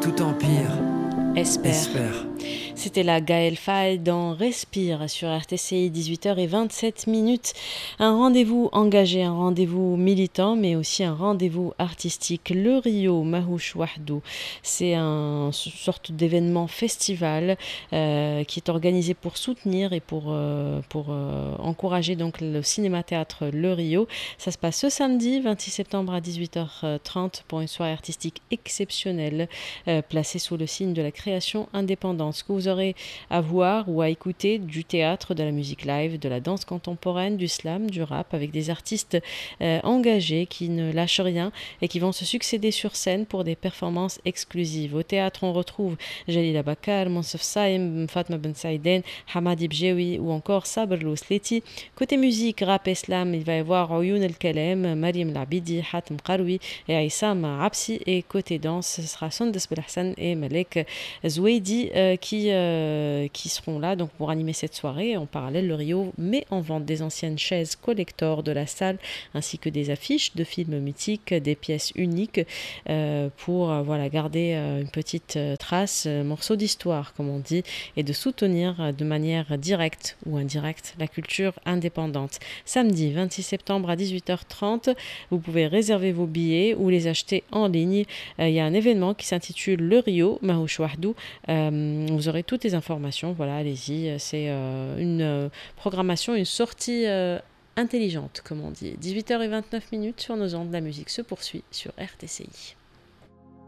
tout empire Espère. C'était la Gaël Faye dans Respire sur RTCI 18h27. Un rendez-vous engagé, un rendez-vous militant, mais aussi un rendez-vous artistique. Le Rio Mahouch Wahdou, c'est une sorte d'événement festival qui est organisé pour soutenir et pour encourager donc le cinéma-théâtre Le Rio. Ça se passe ce samedi 26 septembre à 18h30 pour une soirée artistique exceptionnelle placée sous le signe de la création indépendante. Ce que vous aurez à voir ou à écouter du théâtre, de la musique live, de la danse contemporaine, du slam, du rap, avec des artistes engagés qui ne lâchent rien et qui vont se succéder sur scène pour des performances exclusives. Au théâtre, on retrouve Jalila Bakar, Monsef Saïm, Fatma Ben Saïden, Hamadi Bjewi ou encore Sabr Lousleti. Côté musique, rap et slam, il va y avoir Oyoun El Kalem, Mariam Labidi, Hatem Karoui et Aïssam Absi. Et côté danse, ce sera Sondes Belhassan et Malek Zouedi qui seront là donc pour animer cette soirée. En parallèle, le Rio met en vente des anciennes chaises collector de la salle ainsi que des affiches de films mythiques, des pièces uniques pour garder une petite trace, morceau d'histoire comme on dit, et de soutenir de manière directe ou indirecte la culture indépendante. Samedi 26 septembre à 18h30, vous pouvez réserver vos billets ou les acheter en ligne. Il y a un événement qui s'intitule Le Rio Mahouch Wahdou. Vous aurez toutes les informations. Voilà, allez-y. C'est une programmation, une sortie intelligente, comme on dit. 18h29 sur nos ondes. La musique se poursuit sur RTCI.